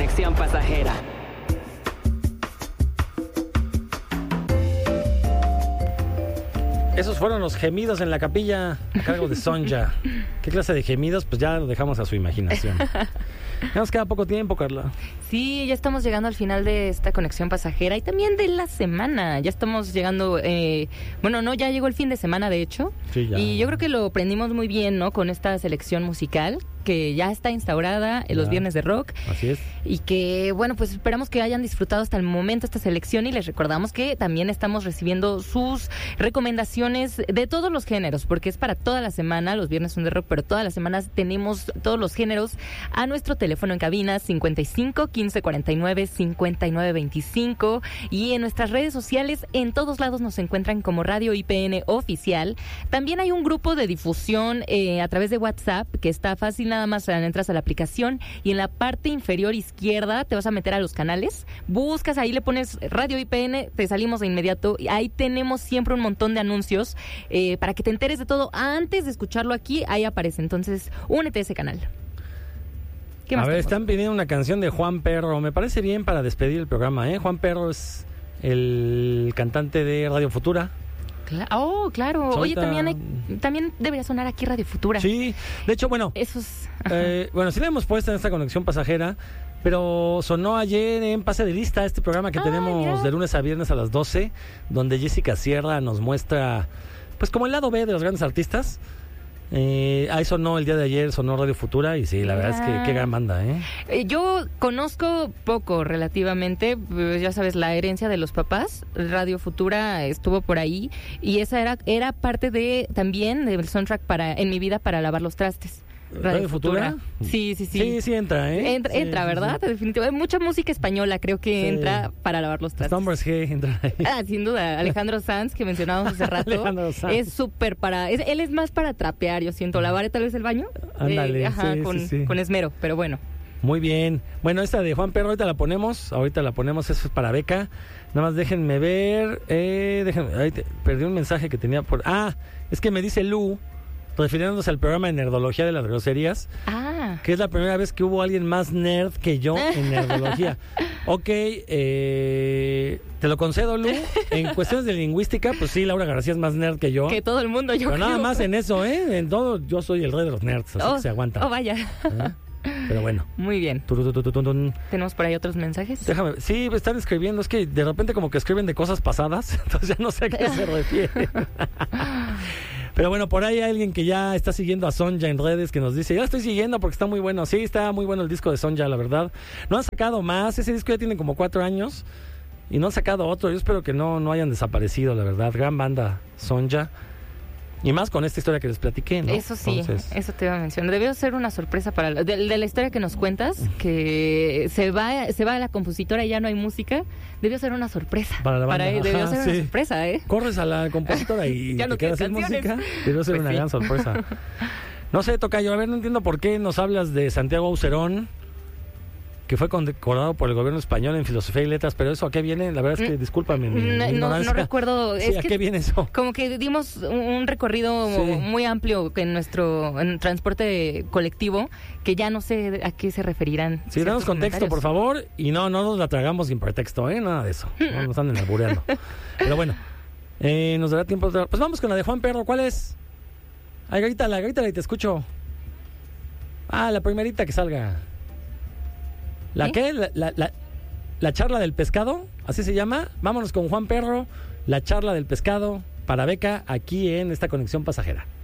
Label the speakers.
Speaker 1: conexión pasajera.
Speaker 2: Esos fueron los gemidos en la capilla a cargo de Sonja. ¿Qué clase de gemidos? Pues ya lo dejamos a su imaginación. Ya nos queda poco tiempo, Carla.
Speaker 3: Sí, ya estamos llegando al final de esta conexión pasajera y también de la semana. Ya estamos llegando, ya llegó el fin de semana, de hecho.
Speaker 2: Sí, ya.
Speaker 3: Y yo creo que lo aprendimos muy bien, ¿no? Con esta selección musical que ya está instaurada en los viernes de rock.
Speaker 2: Así es.
Speaker 3: Y que, bueno, pues esperamos que hayan disfrutado hasta el momento esta selección y les recordamos que también estamos recibiendo sus recomendaciones de todos los géneros, porque es para toda la semana, los viernes son de rock, pero todas las semanas tenemos todos los géneros a nuestro teléfono en cabina 55 15 49 59 25 y en nuestras redes sociales en todos lados nos encuentran como Radio IPN Oficial. También hay un grupo de difusión a través de WhatsApp que está fácil, nada más entras a la aplicación y en la parte inferior izquierda te vas a meter a los canales, buscas ahí, le pones Radio IPN, te salimos de inmediato y ahí tenemos siempre un montón de anuncios para que te enteres de todo antes de escucharlo aquí, ahí aparece, entonces únete a ese canal. ¿Qué más
Speaker 2: a ver,
Speaker 3: tenemos?
Speaker 2: están pidiendo una canción de Juan Perro, me parece bien para despedir el programa, ¿eh? Juan Perro es el cantante de Radio Futura.
Speaker 3: Claro. Oye,
Speaker 2: Ahorita...
Speaker 3: también debería sonar aquí Radio Futura.
Speaker 2: Sí, de hecho, bueno,
Speaker 3: Eso es...
Speaker 2: sí la hemos puesto en esta conexión pasajera, pero sonó ayer en Pase de Lista, este programa que tenemos
Speaker 3: mira.
Speaker 2: de lunes a viernes a las 12, donde Jessica Sierra nos muestra, pues como el lado B de los grandes artistas. Ahí sonó el día de ayer, sonó Radio Futura y sí, la verdad es que qué gran banda, ¿eh?
Speaker 3: Yo conozco poco relativamente, pues ya sabes, la herencia de los papás. Radio Futura estuvo por ahí y esa era parte de también del soundtrack en mi vida para lavar los trastes.
Speaker 2: ¿Radio Futura?
Speaker 3: Sí.
Speaker 2: Sí entra, ¿eh?
Speaker 3: Entra, ¿verdad?
Speaker 2: Sí.
Speaker 3: Definitivamente. Mucha música española creo que entra para lavar los trastes.
Speaker 2: Numbers G entra ahí.
Speaker 3: Sin duda. Alejandro Sanz, que mencionábamos hace rato.
Speaker 2: Alejandro Sanz.
Speaker 3: Es súper él es más para trapear, yo siento. Lavar tal vez el baño.
Speaker 2: Ándale,
Speaker 3: con esmero, pero bueno.
Speaker 2: Muy bien. Bueno, esta de Juan Perro ahorita la ponemos, eso es para Beca. Nada más déjenme ver, perdí un mensaje que tenía por... es que me dice Lu, refiriéndose al programa de Nerdología de las Groserías, que es la primera vez que hubo alguien más nerd que yo en Nerdología. Ok, te lo concedo, Lu. En cuestiones de lingüística, pues sí, Laura García es más nerd que yo.
Speaker 3: Que todo el mundo, yo
Speaker 2: Pero
Speaker 3: creo.
Speaker 2: nada más en eso, En todo, yo soy el rey de los nerds, así que se aguanta.
Speaker 3: Vaya.
Speaker 2: Pero bueno.
Speaker 3: Muy bien. ¿Tenemos por ahí otros mensajes?
Speaker 2: Déjame, sí, me están escribiendo, es que de repente como que escriben de cosas pasadas, entonces ya no sé a qué se refiere. Pero bueno, por ahí hay alguien que ya está siguiendo a Sonja en redes que nos dice, yo la estoy siguiendo porque está muy bueno. Sí, está muy bueno el disco de Sonja, la verdad. No han sacado más, ese disco ya tiene como 4 años y no han sacado otro. Yo espero que no hayan desaparecido, la verdad. Gran banda, Sonja. Y más con esta historia que les platiqué, ¿no?
Speaker 3: Eso sí, eso te iba a mencionar. Debió ser una sorpresa de la historia que nos cuentas, que se va a la compositora y ya no hay música. Debió ser una sorpresa.
Speaker 2: Para la banda.
Speaker 3: Debió ser una sorpresa, ¿eh?
Speaker 2: Corres a la compositora y
Speaker 3: ya no
Speaker 2: te quedas sin música. Debió ser una gran sorpresa. No sé, Tocayo, a ver, no entiendo por qué nos hablas de Santiago Aucerón, que fue condecorado por el gobierno español en Filosofía y Letras, pero ¿eso a qué viene? La verdad es que, discúlpame mi ignorancia.
Speaker 3: No recuerdo.
Speaker 2: Sí, ¿a qué viene eso?
Speaker 3: Como que dimos un recorrido muy amplio en transporte colectivo, que ya no sé a qué se referirán.
Speaker 2: Sí, danos contexto, por favor, y no nos la tragamos sin pretexto, nada de eso. No nos anden albureando. Pero bueno, nos dará tiempo. Pues vamos con la de Juan Perro, ¿cuál es? Ay, grítala y te escucho. La primerita que salga. ¿La qué? ¿La charla del pescado? ¿Así se llama? Vámonos con Juan Perro, la charla del pescado para Beca, aquí en esta conexión pasajera.